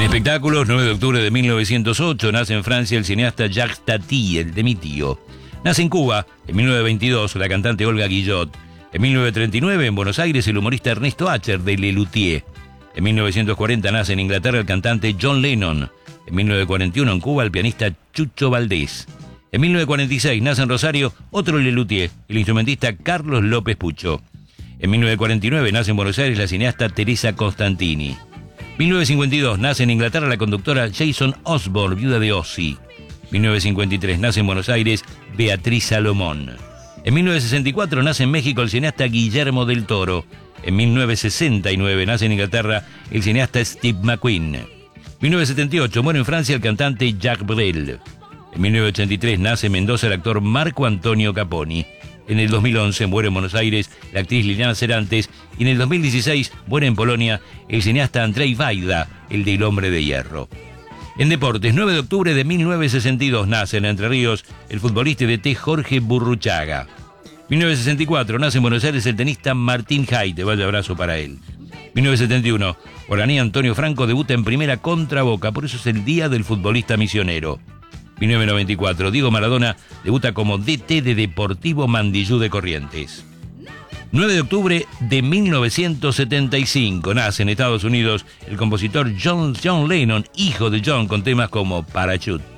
Espectáculos, 9 de octubre de 1908, nace en Francia el cineasta Jacques Tati, el de Mi tío. Nace en Cuba, en 1922, la cantante Olga Guillot. En 1939, en Buenos Aires, el humorista Ernesto Acher, de Lelutier. En 1940 nace en Inglaterra el cantante John Lennon. En 1941, en Cuba, el pianista Chucho Valdés. En 1946 nace en Rosario otro Lelutier, el instrumentista Carlos López Pucho. En 1949 nace en Buenos Aires la cineasta Teresa Constantini. 1952 nace en Inglaterra la conductora Jason Osborne, viuda de Ozzy. 1953 nace en Buenos Aires Beatriz Salomón. En 1964 nace en México el cineasta Guillermo del Toro. En 1969 nace en Inglaterra el cineasta Steve McQueen. 1978 muere en Francia el cantante Jacques Brel. En 1983 nace en Mendoza el actor Marco Antonio Caponi. En el 2011 muere en Buenos Aires la actriz Liliana Cerantes y en el 2016 muere en Polonia el cineasta Andrzej Wajda, el del Hombre de Hierro. En deportes, 9 de octubre de 1962 nace en Entre Ríos el futbolista DT Jorge Burruchaga. 1964 nace en Buenos Aires el tenista Martín Jaite, vaya abrazo para él. 1971, Guaraní Antonio Franco debuta en primera contra Boca, por eso es el Día del Futbolista Misionero. 1994, Diego Maradona debuta como DT de Deportivo Mandillú de Corrientes. 9 de octubre de 1975, nace en Estados Unidos el compositor John Lennon, hijo de John, con temas como Parachute.